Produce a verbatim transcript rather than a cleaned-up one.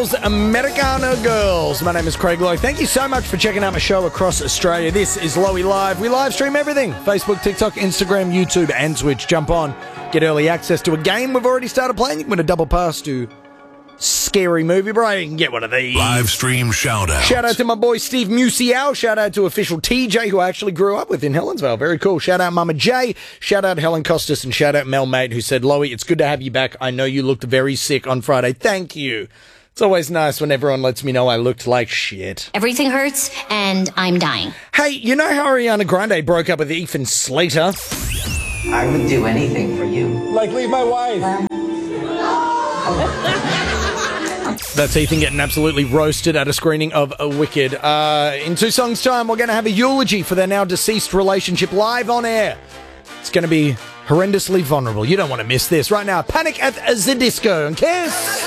Girls, Americano Girls. My name is Craig Lowe. Thank you so much for checking out my show across Australia. This is Lowy Live. We live stream everything. Facebook, TikTok, Instagram, YouTube, and Twitch. Jump on. Get early access to a game we've already started playing. You can win a double pass to Scary Movie Bro. You can get one of these. Live stream shout out. Shout out to my boy Steve Musial. Shout out to official T J, who I actually grew up with in Helensvale. Very cool. Shout out Mama J. Shout out Helen Costas. And shout out Mel Mate, who said, Lowy, it's good to have you back. I know you looked very sick on Friday. Thank you. It's always nice when everyone lets me know I looked like shit. Everything hurts, and I'm dying. Hey, you know how Ariana Grande broke up with Ethan Slater? I would do anything for you. Like leave my wife. That's Ethan getting absolutely roasted at a screening of A Wicked. Uh, in two songs' time, we're going to have a eulogy for their now deceased relationship live on air. It's going to be horrendously vulnerable. You don't want to miss this. Right now, Panic at the Disco and Kiss.